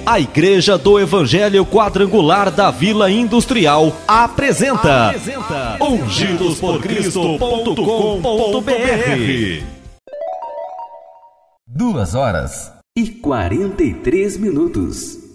A Igreja do Evangelho Quadrangular da Vila Industrial apresenta ungidosporcristo.com.br. 2 horas e 43 minutos.